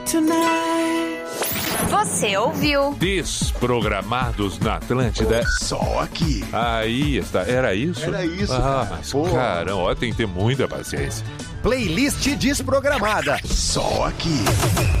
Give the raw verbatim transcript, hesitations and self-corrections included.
Você ouviu? Desprogramados na Atlântida. Só aqui. Aí está. Era isso? Era isso, Ah, cara. mas Pô. caramba, ó, tem que ter muita paciência. Playlist desprogramada. Só aqui.